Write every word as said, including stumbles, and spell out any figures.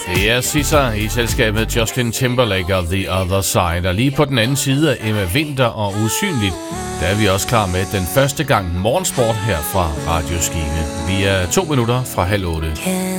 Det er Sisser i selskabet Justin Timberlake og The Other Side. Og lige på den anden side af Emma Vinter og Usynligt, der er vi også klar med den første gang morgensport her fra Radio Skive. Vi er to minutter fra halv otte.